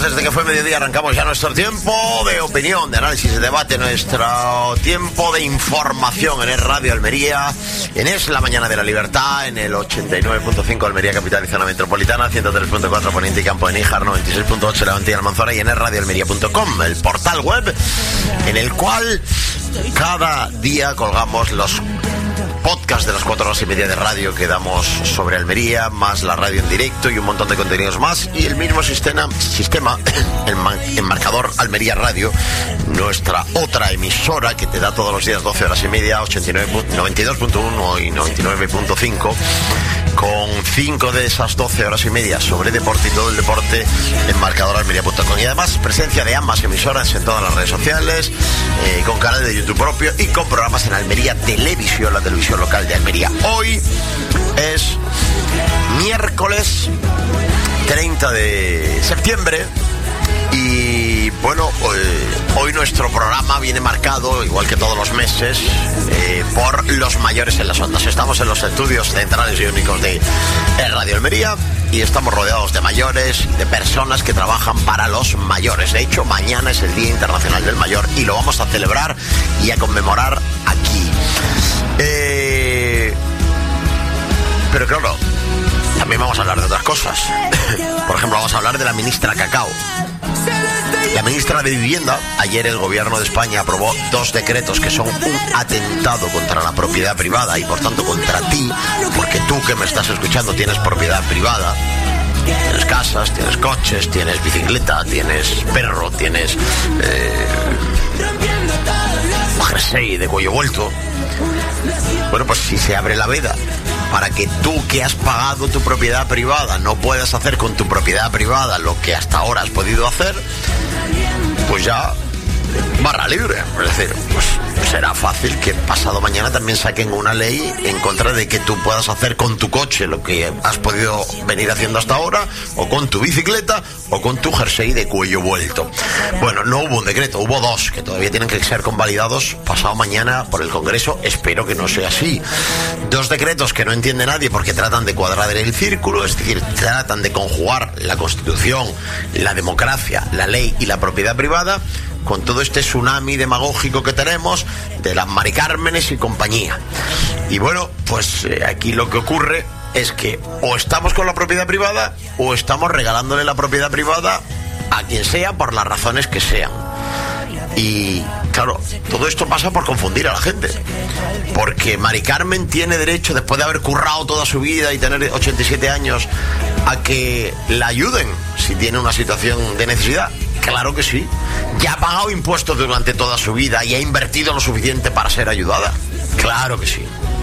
desde que fue mediodía arrancamos ya nuestro tiempo de opinión, de análisis, de debate, nuestro tiempo de información en Es Radio Almería, en Es la Mañana de la Libertad, en el 89.5 Almería Capital y Zona Metropolitana, 103.4 Poniente y Campo de Níjar, 96.8 Levante y Almanzora y en esradioalmería.com, el portal web en el cual cada día colgamos los podcast de las 4 horas y media de radio que damos sobre Almería, más la radio en directo y un montón de contenidos más, y el mismo sistema el marcador Almería Radio, nuestra otra emisora que te da todos los días 12 horas y media, 92.1 y 99.5, con 5 de esas 12 horas y media sobre deporte y todo el deporte en marcadoralmería.com, y además presencia de ambas emisoras en todas las redes sociales, con canal de YouTube propio y con programas en Almería Televisión, la televisión local de Almería. Hoy es miércoles 30 de septiembre y bueno, hoy nuestro programa viene marcado, igual que todos los meses, por los mayores en las ondas. Estamos en los estudios centrales y únicos de Radio Almería y estamos rodeados de mayores, de personas que trabajan para los mayores. De hecho, mañana es el Día Internacional del Mayor y lo vamos a celebrar y a conmemorar aquí. Pero claro, también vamos a hablar de otras cosas. Por ejemplo, vamos a hablar de la ministra Cacao. La ministra de Vivienda, ayer el gobierno de España aprobó 2 decretos que son un atentado contra la propiedad privada y por tanto contra ti, porque tú que me estás escuchando tienes propiedad privada. Tienes casas, tienes coches, tienes bicicleta, tienes perro, tienes jersey de cuello vuelto. Bueno, pues si se abre la veda para que tú que has pagado tu propiedad privada no puedas hacer con tu propiedad privada lo que hasta ahora has podido hacer, pues ya barra libre. Es decir, pues será fácil que pasado mañana también saquen una ley en contra de que tú puedas hacer con tu coche lo que has podido venir haciendo hasta ahora, o con tu bicicleta, o con tu jersey de cuello vuelto. Bueno, no hubo un decreto, hubo 2 que todavía tienen que ser convalidados pasado mañana por el Congreso. Espero que no sea así. 2 decretos que no entiende nadie porque tratan de cuadrar el círculo, es decir, tratan de conjugar la Constitución, la democracia, la ley y la propiedad privada con todo este tsunami demagógico que tenemos de las Mari Cármenes y compañía. Y bueno, pues aquí lo que ocurre es que o estamos con la propiedad privada o estamos regalándole la propiedad privada a quien sea por las razones que sean. Y claro, todo esto pasa por confundir a la gente, porque Mari Carmen tiene derecho, después de haber currado toda su vida y tener 87 años, a que la ayuden si tiene una situación de necesidad. Claro que sí. ¿Ya ha pagado impuestos durante toda su vida y ha invertido lo suficiente para ser ayudada? Claro que sí.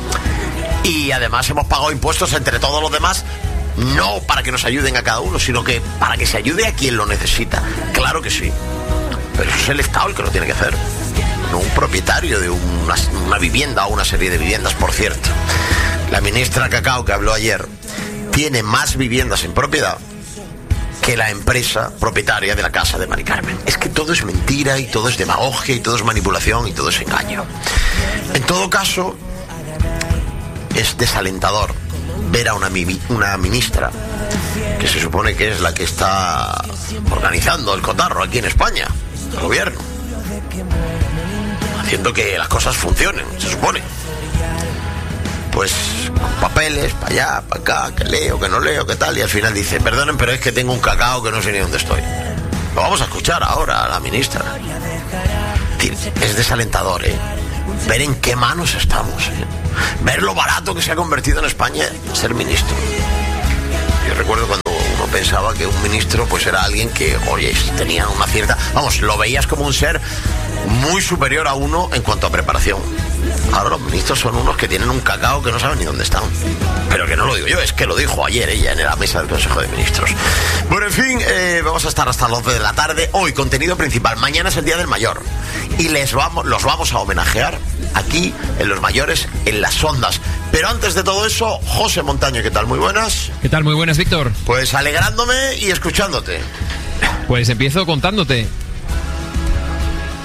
Y además hemos pagado impuestos entre todos los demás, no para que nos ayuden a cada uno, sino que para que se ayude a quien lo necesita. Claro que sí. Pero eso es el Estado el que lo tiene que hacer, no un propietario de una vivienda o una serie de viviendas, por cierto. La ministra Cacao, que habló ayer, tiene más viviendas en propiedad que la empresa propietaria de la casa de Mari Carmen. Es que todo es mentira y todo es demagogia y todo es manipulación y todo es engaño. En todo caso, es desalentador ver a una ministra que se supone que es la que está organizando el cotarro aquí en España, el gobierno, haciendo que las cosas funcionen, se supone. Pues con papeles, para allá, para acá, que leo, que no leo, que tal, y al final dice, perdonen, pero es que tengo un cacao que no sé ni dónde estoy. Lo vamos a escuchar ahora a la ministra. Es desalentador, ver en qué manos estamos, ver lo barato que se ha convertido en España ser ministro. Yo recuerdo cuando uno pensaba que un ministro pues era alguien que, oye, tenía una cierta... Vamos, lo veías como un ser muy superior a uno en cuanto a preparación. Ahora los ministros son unos que tienen un cacao que no saben ni dónde están. Pero que no lo digo yo, es que lo dijo ayer ella en la mesa del Consejo de Ministros. Bueno, en fin, vamos a estar hasta las 12 de la tarde. Hoy, contenido principal. Mañana es el Día del Mayor. Y los vamos a homenajear aquí, en Los Mayores, en las ondas. Pero antes de todo eso, José Montaño, ¿qué tal? Muy buenas. ¿Qué tal? Muy buenas, Víctor. Pues alegrándome y escuchándote. Pues empiezo contándote.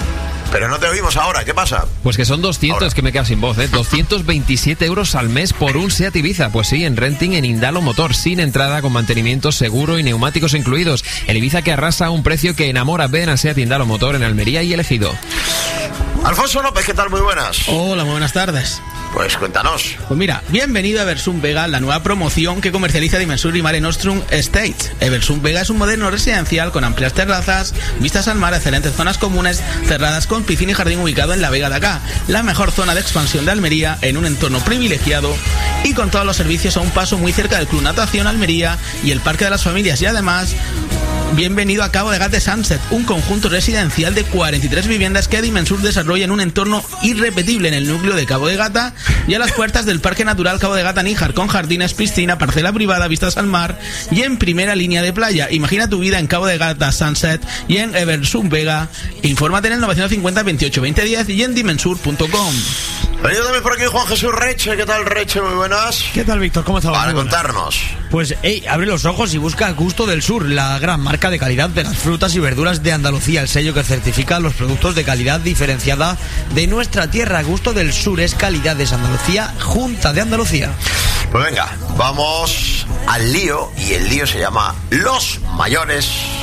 Pero no te oímos ahora, ¿qué pasa? Pues que son 200, ahora. Que me quedo sin voz, 227 euros al mes por un SEAT Ibiza. Pues sí, en renting en Indalo Motor, sin entrada, con mantenimiento seguro y neumáticos incluidos. El Ibiza que arrasa a un precio que enamora. Ven a SEAT Indalo Motor en Almería y El Ejido. Alfonso López, ¿qué tal? Muy buenas. Hola, muy buenas tardes. Pues cuéntanos. Pues mira, bienvenido a Eversum Vega, la nueva promoción que comercializa Dimensur y Mare Nostrum Estates. Eversum Vega es un moderno residencial con amplias terrazas, vistas al mar, excelentes zonas comunes, cerradas con piscina y jardín, ubicado en la Vega de Acá, la mejor zona de expansión de Almería, en un entorno privilegiado y con todos los servicios a un paso muy cerca del Club Natación Almería y el Parque de las Familias. Y además, bienvenido a Cabo de Gata Sunset, un conjunto residencial de 43 viviendas que Dimensur desarrolla en un entorno irrepetible en el núcleo de Cabo de Gata y a las puertas del Parque Natural Cabo de Gata Níjar, con jardines, piscina, parcela privada, vistas al mar y en primera línea de playa. Imagina tu vida en Cabo de Gata Sunset y en Eversum Vega. Infórmate en el 950 28 20 10 y en dimensur.com. Venido también por aquí Juan Jesús Reche. ¿Qué tal, Reche? Muy buenas. ¿Qué tal, Víctor? ¿Cómo estás? Para contarnos. Pues, abre los ojos y busca Gusto del Sur, la gran marca de calidad de las frutas y verduras de Andalucía, el sello que certifica los productos de calidad diferenciada de nuestra tierra. Gusto del Sur es calidad de Andalucía, Junta de Andalucía. Pues venga, vamos al lío, y el lío se llama Los Mayores.